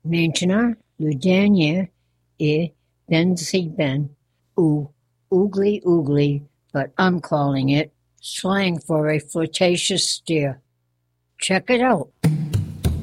Maintenant, le dernier est ben, ou oogly, but I'm calling it slang for a flirtatious stare. Check it out.